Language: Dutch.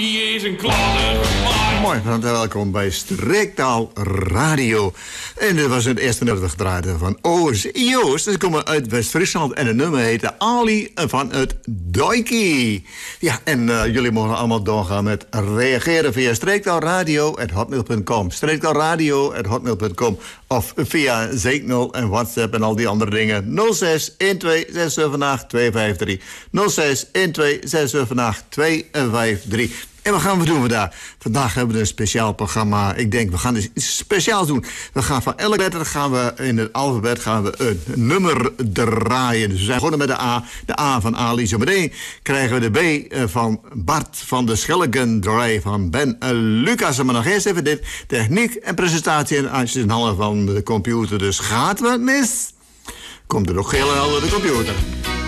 Hier is een klapper. Mooi, van welkom bij Streektaal Radio. En dit was het eerste nummer dat we gedraaid hebben van Oors Joost. Ze komen uit West-Friesland en het nummer heette Ali van het Doikie. Ja, en jullie mogen allemaal doorgaan met reageren via streektaalradio@hotmail.com. Streektaalradio@hotmail.com of via Zeeknol en WhatsApp en al die andere dingen. 06 12 678 253. 06 12 678 253. En wat gaan we doen vandaag? Vandaag hebben we een speciaal programma. Ik denk, we gaan iets speciaals doen. We gaan van elke letter in het alfabet gaan we een nummer draaien. Dus we zijn begonnen met de A. De A van Ali. Zometeen krijgen we de B van Bart van de Schelligendraai van Ben Lucas. Maar nog eerst even dit. Techniek en presentatie en als je een handen van de computer. Dus gaat wat mis, komt er nog heel helder de computer.